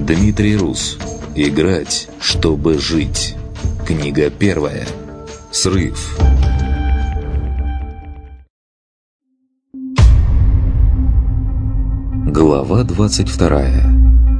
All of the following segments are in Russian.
Дмитрий Рус. Играть, чтобы жить. Книга первая. Срыв. Глава 22.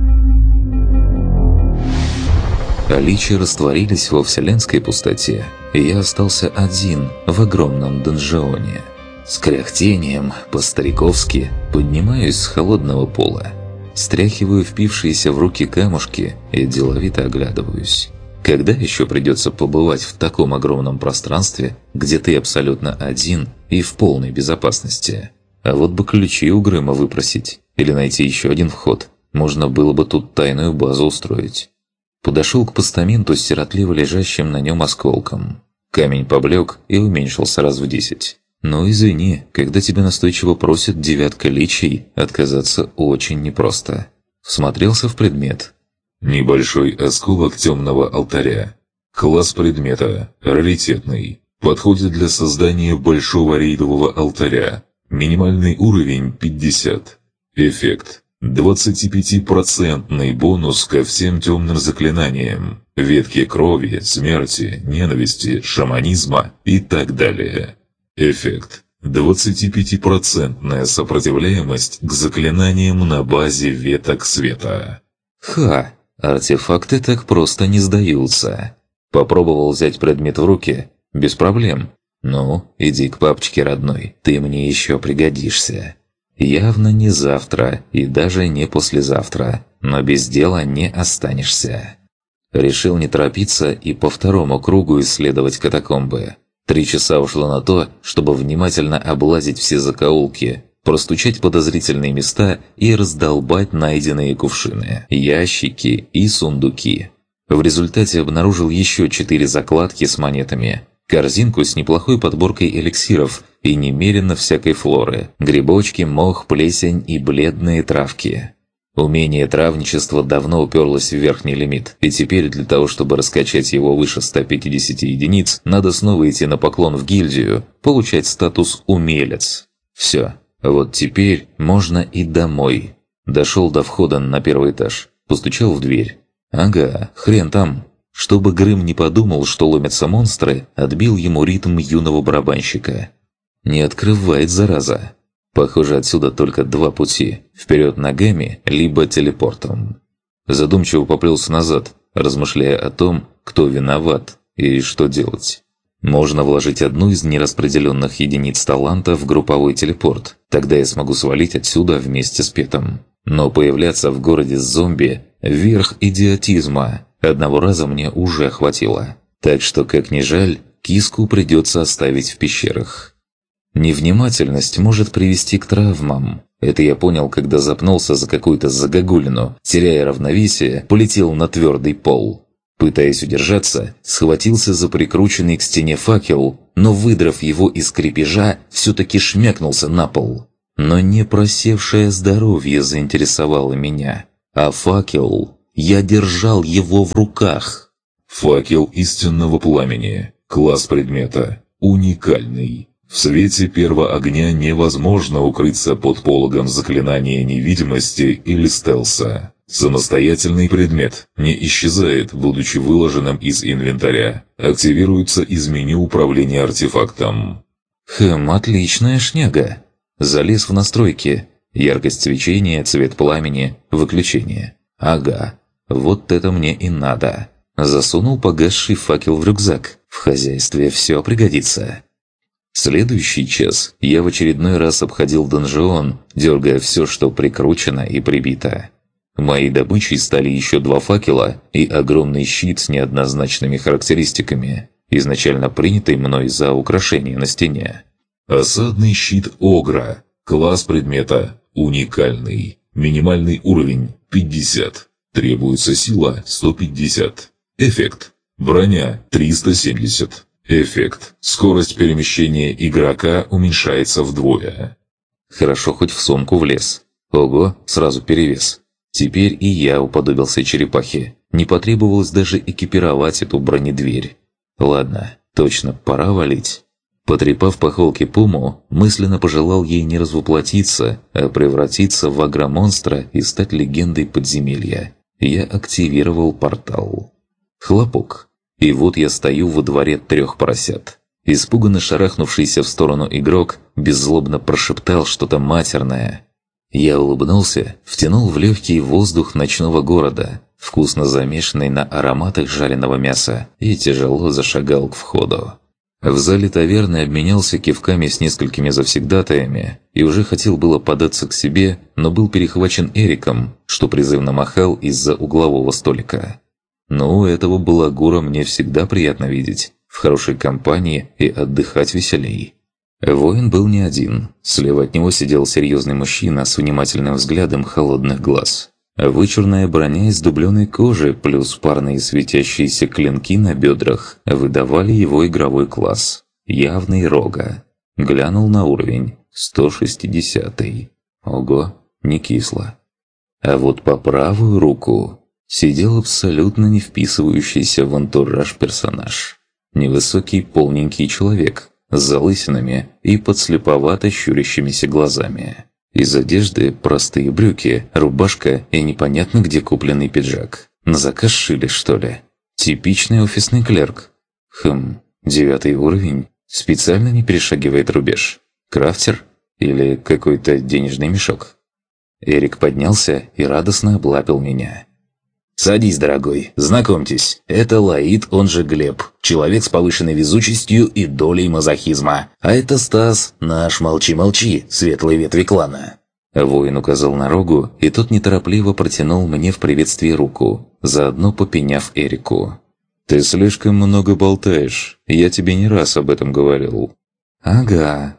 Личи растворились во вселенской пустоте, и я остался один в огромном донжоне. С кряхтением, по-стариковски, поднимаюсь с холодного пола. Стряхиваю впившиеся в руки камушки и деловито оглядываюсь. Когда еще придется побывать в таком огромном пространстве, где ты абсолютно один и в полной безопасности? А вот бы ключи у Грыма выпросить, или найти еще один вход. Можно было бы тут тайную базу устроить. Подошел к постаменту с сиротливо лежащим на нем осколком. Камень поблек и уменьшился раз в 10. Но извини, когда тебя настойчиво просят девятка личий, отказаться очень непросто. Всмотрелся в предмет. Небольшой осколок темного алтаря. Класс предмета. Раритетный. Подходит для создания большого рейдового алтаря. Минимальный уровень 50. Эффект. 25% бонус ко всем темным заклинаниям. Ветки крови, смерти, ненависти, шаманизма и так далее. Эффект. 25% сопротивляемость к заклинаниям на базе веток света. Ха! Артефакты так просто не сдаются. Попробовал взять предмет в руки. Без проблем. Ну, иди к папочке родной, ты мне еще пригодишься. Явно не завтра и даже не послезавтра, но без дела не останешься. Решил не торопиться и по второму кругу исследовать катакомбы. 3 часа ушло на то, чтобы внимательно облазить все закоулки, простучать подозрительные места и раздолбать найденные кувшины, ящики и сундуки. В результате обнаружил еще 4 закладки с монетами, корзинку с неплохой подборкой эликсиров и немерено всякой флоры, грибочки, мох, плесень и бледные травки. Умение травничества давно уперлось в верхний лимит, и теперь для того, чтобы раскачать его выше 150 единиц, надо снова идти на поклон в гильдию, получать статус «умелец». Все, вот теперь можно и домой. Дошел до входа на первый этаж, постучал в дверь. Ага, хрен там. Чтобы Грым не подумал, что ломятся монстры, отбил ему ритм юного барабанщика. Не открывает, зараза. Похоже, отсюда только 2 пути – вперед ногами, либо телепортом. Задумчиво поплелся назад, размышляя о том, кто виноват и что делать. Можно вложить одну из нераспределенных единиц таланта в групповой телепорт, тогда я смогу свалить отсюда вместе с Петом. Но появляться в городе с зомби – верх идиотизма. Одного раза мне уже хватило. Так что, как ни жаль, киску придется оставить в пещерах. Невнимательность может привести к травмам. Это я понял, когда запнулся за какую-то загогулину, теряя равновесие, полетел на твердый пол. Пытаясь удержаться, схватился за прикрученный к стене факел, но, выдрав его из крепежа, все-таки шмякнулся на пол. Но не просевшее здоровье заинтересовало меня, а факел... Я держал его в руках. Факел истинного пламени. Класс предмета. Уникальный. В свете первого огня невозможно укрыться под пологом заклинания невидимости или стелса. Самостоятельный предмет не исчезает, будучи выложенным из инвентаря. Активируется из меню управления артефактом. Отличная шняга. Залез в настройки. Яркость свечения, цвет пламени, выключение. Ага. Вот это мне и надо. Засунул погасший факел в рюкзак. В хозяйстве все пригодится. Следующий час я в очередной раз обходил донжион, дергая все, что прикручено и прибито. Моей добычей стали еще 2 факела и огромный щит с неоднозначными характеристиками, изначально принятый мной за украшение на стене. Осадный щит Огра. Класс предмета. Уникальный. Минимальный уровень 50. Требуется сила 150. Эффект. Броня 370. Эффект. Скорость перемещения игрока уменьшается вдвое. Хорошо хоть в сумку влез. Ого, сразу перевес. Теперь и я уподобился черепахе. Не потребовалось даже экипировать эту бронедверь. Ладно, точно, пора валить. Потрепав по холке Пуму, мысленно пожелал ей не развоплотиться, а превратиться в агромонстра и стать легендой подземелья. Я активировал портал. Хлопок. И вот я стою во дворе 3 поросят. Испуганно шарахнувшийся в сторону игрок беззлобно прошептал что-то матерное. Я улыбнулся, втянул в легкий воздух ночного города, вкусно замешанный на ароматах жареного мяса, и тяжело зашагал к входу. В зале таверны обменялся кивками с несколькими завсегдатаями и уже хотел было податься к себе, но был перехвачен Эриком, что призывно махал из-за углового столика. Ну, этого балагура мне всегда приятно видеть, в хорошей компании и отдыхать веселей. Воин был не один. Слева от него сидел серьезный мужчина с внимательным взглядом холодных глаз. Вычурная броня из дубленой кожи плюс парные светящиеся клинки на бедрах выдавали его игровой класс. Явный рога. Глянул на уровень. 160-й. Ого, не кисло. А вот по правую руку сидел абсолютно не вписывающийся в антураж персонаж. Невысокий полненький человек с залысинами и подслеповато щурящимися глазами. Из одежды простые брюки, рубашка и непонятно где купленный пиджак. На заказ шили, что ли? Типичный офисный клерк. 9-й уровень. Специально не перешагивает рубеж. Крафтер? Или какой-то денежный мешок? Эрик поднялся и радостно облапил меня. «Садись, дорогой, знакомьтесь, это Лаид, он же Глеб, человек с повышенной везучестью и долей мазохизма. А это Стас, наш молчи-молчи, светлой ветви клана». Воин указал на рогу, и тот неторопливо протянул мне в приветствии руку, заодно попеняв Эрику. «Ты слишком много болтаешь, я тебе не раз об этом говорил». «Ага,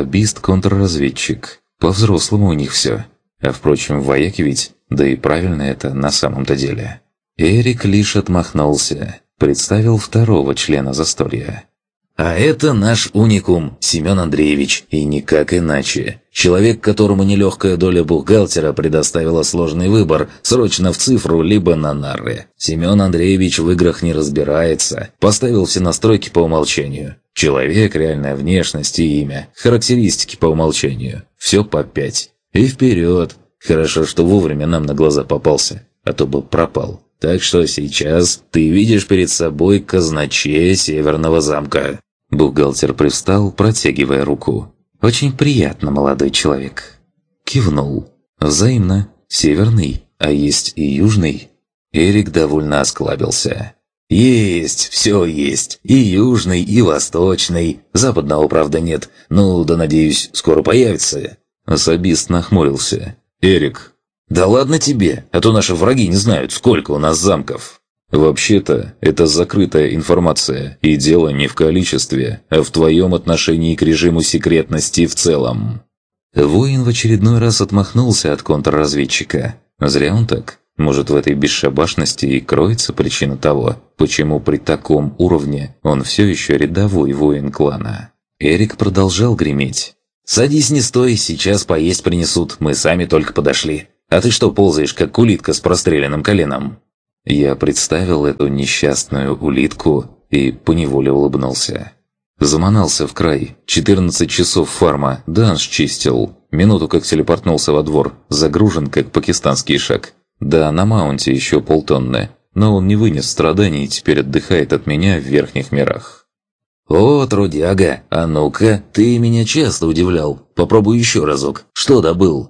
особист-контрразведчик. По-взрослому у них все. А впрочем, вояки ведь, да и правильно это на самом-то деле». Эрик лишь отмахнулся, представил второго члена застолья. «А это наш уникум, Семен Андреевич, и никак иначе. Человек, которому нелегкая доля бухгалтера предоставила сложный выбор, срочно в цифру, либо на нары. Семен Андреевич в играх не разбирается, поставил все настройки по умолчанию. Человек, реальная внешность и имя, характеристики по умолчанию. Все по 5. И вперед. Хорошо, что вовремя нам на глаза попался, а то бы пропал. Так что сейчас ты видишь перед собой казначея Северного замка». Бухгалтер привстал, протягивая руку. «Очень приятно, молодой человек». Кивнул. «Взаимно. Северный, а есть и южный». Эрик довольно осклабился. «Есть, все есть. И южный, и восточный. Западного, правда, нет. Ну, да, надеюсь, скоро появится». Особист нахмурился. «Эрик». «Да ладно тебе, а то наши враги не знают, сколько у нас замков». «Вообще-то, это закрытая информация, и дело не в количестве, а в твоем отношении к режиму секретности в целом». Воин в очередной раз отмахнулся от контрразведчика. Зря он так. Может, в этой бесшабашности и кроется причина того, почему при таком уровне он все еще рядовой воин клана. Эрик продолжал греметь. «Садись, не стой, сейчас поесть принесут, мы сами только подошли. А ты что ползаешь, как улитка с простреленным коленом?» Я представил эту несчастную улитку и поневоле улыбнулся. Заманался в край. 14 часов фарма, данж чистил. Минуту как телепортнулся во двор, загружен как пакистанский шаг. Да, на маунте еще полтонны, но он не вынес страданий и теперь отдыхает от меня в верхних мирах. «О, трудяга, а ну-ка, ты меня часто удивлял. Попробуй еще разок. Что добыл?»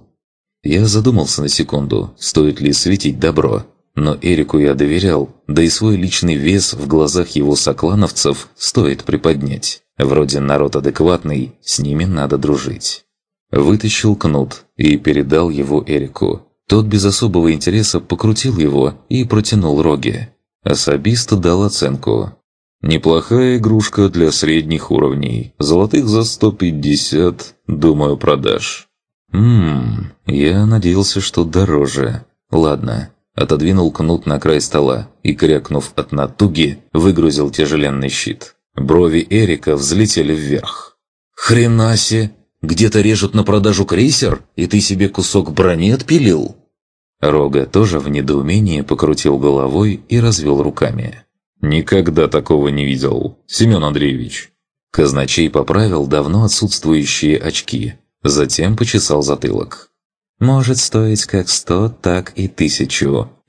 Я задумался на секунду, стоит ли светить добро. Но Эрику я доверял, да и свой личный вес в глазах его соклановцев стоит приподнять. Вроде народ адекватный, с ними надо дружить. Вытащил кнут и передал его Эрику. Тот без особого интереса покрутил его и протянул роги. Особист дал оценку. «Неплохая игрушка для средних уровней. Золотых за 150, думаю, продашь». Я надеялся, что дороже. Ладно. Отодвинул кнут на край стола и, крякнув от натуги, выгрузил тяжеленный щит. Брови Эрика взлетели вверх. «Хрена се! Где-то режут на продажу крейсер, и ты себе кусок брони отпилил?» Рога тоже в недоумении покрутил головой и развел руками. «Никогда такого не видел, Семен Андреевич». Казначей поправил давно отсутствующие очки, затем почесал затылок. «Может стоить как 100, так и 1000.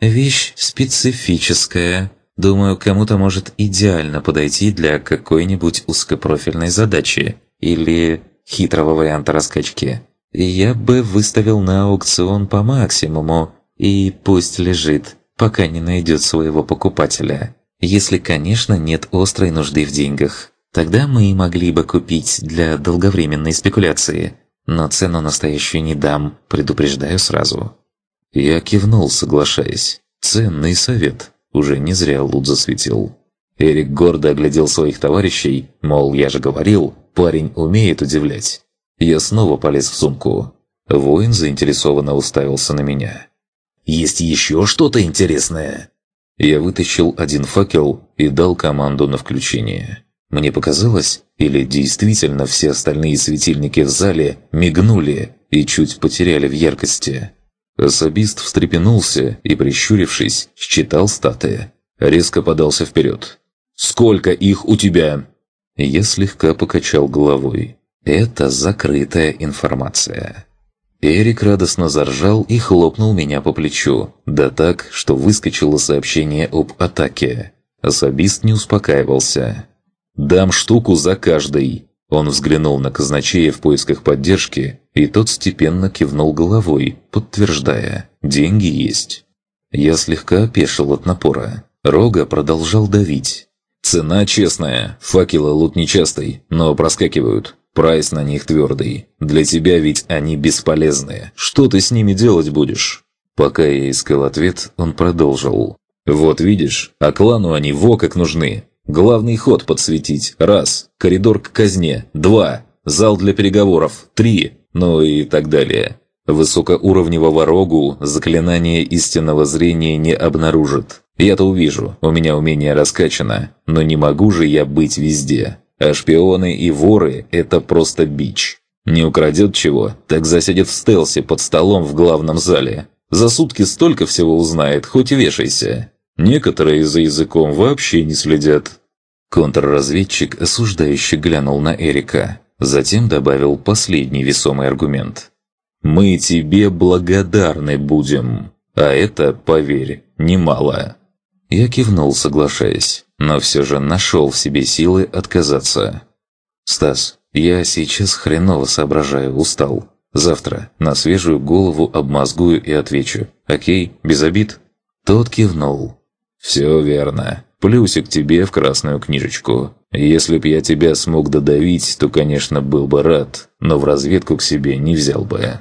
Вещь специфическая. Думаю, кому-то может идеально подойти для какой-нибудь узкопрофильной задачи или хитрого варианта раскачки. Я бы выставил на аукцион по максимуму, и пусть лежит, пока не найдет своего покупателя. Если, конечно, нет острой нужды в деньгах. Тогда мы и могли бы купить для долговременной спекуляции. Но цену настоящую не дам, предупреждаю сразу. Я кивнул, соглашаясь. Ценный совет. Уже не зря лут засветил. Эрик гордо оглядел своих товарищей, мол, я же говорил, парень умеет удивлять. Я снова полез в сумку. Воин заинтересованно уставился на меня. «Есть еще что-то интересное?» Я вытащил один факел и дал команду на включение. Мне показалось, или действительно все остальные светильники в зале мигнули и чуть потеряли в яркости. Особист встрепенулся и, прищурившись, считал статы. Резко подался вперед. «Сколько их у тебя?» Я слегка покачал головой. «Это закрытая информация». Эрик радостно заржал и хлопнул меня по плечу, да так, что выскочило сообщение об атаке. Особист не успокаивался. «Дам штуку за каждый!» Он взглянул на казначея в поисках поддержки, и тот степенно кивнул головой, подтверждая: «Деньги есть». Я слегка опешил от напора. Рога продолжал давить. «Цена честная, факелы лут нечастый, но проскакивают. Прайс на них твердый. Для тебя ведь они бесполезны. Что ты с ними делать будешь?» Пока я искал ответ, он продолжил. «Вот видишь, а клану они во как нужны. Главный ход подсветить – 1, коридор к казне – 2, зал для переговоров – 3, ну и так далее. Высокоуровневого рогу заклинание истинного зрения не обнаружит. Я-то увижу, у меня умение раскачано, но не могу же я быть везде. А шпионы и воры – это просто бич. Не украдет чего, так засядет в стелсе под столом в главном зале. За сутки столько всего узнает, хоть и вешайся. Некоторые за языком вообще не следят». Контрразведчик осуждающе глянул на Эрика. Затем добавил последний весомый аргумент. «Мы тебе благодарны будем. А это, поверь, немало». Я кивнул, соглашаясь, но все же нашел в себе силы отказаться. «Стас, я сейчас хреново соображаю, устал. Завтра на свежую голову обмозгую и отвечу. Окей, без обид?» Тот кивнул. «Все верно. Плюсик тебе в красную книжечку. Если б я тебя смог додавить, то, конечно, был бы рад, но в разведку к себе не взял бы».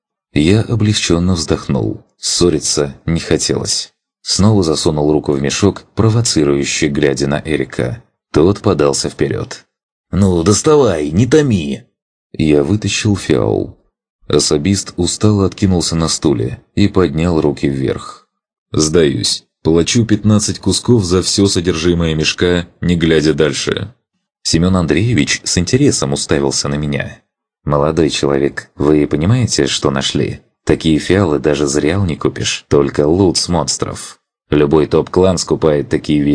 Я облегченно вздохнул. Ссориться не хотелось. Снова засунул руку в мешок, провоцирующе глядя на Эрика. Тот подался вперед. «Ну, доставай, не томи!» Я вытащил фиол. Особист устало откинулся на стуле и поднял руки вверх. «Сдаюсь. Плачу 15 кусков за все содержимое мешка, не глядя дальше». Семен Андреевич с интересом уставился на меня. «Молодой человек, вы понимаете, что нашли? Такие фиалы даже зря не купишь, только лут с монстров. Любой топ-клан скупает такие вещи